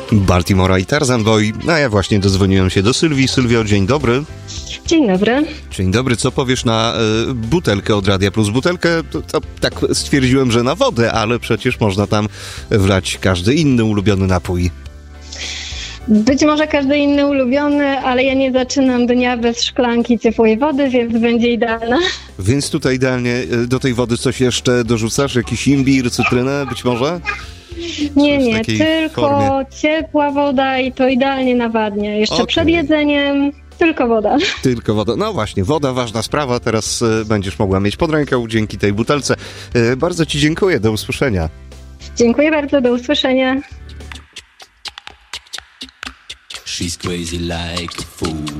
Baltimora i Tarzan Boy. A ja właśnie dodzwoniłem się do Sylwii. Sylwio, dzień dobry. Dzień dobry. Dzień dobry, co powiesz na butelkę od Radia Plus? Butelkę, to tak stwierdziłem, że na wodę, ale przecież można tam wlać każdy inny ulubiony napój. Być może każdy inny ulubiony, ale ja nie zaczynam dnia bez szklanki ciepłej wody, więc będzie idealna. Więc tutaj idealnie do tej wody coś jeszcze dorzucasz? Jakiś imbir, cytrynę być może? Nie, tylko formie. Ciepła woda i to idealnie nawadnia. Jeszcze przed jedzeniem tylko woda. Tylko woda. No właśnie, woda, ważna sprawa. Teraz będziesz mogła mieć pod ręką dzięki tej butelce. Bardzo Ci dziękuję. Do usłyszenia. Dziękuję bardzo. Do usłyszenia. She's crazy like a fool.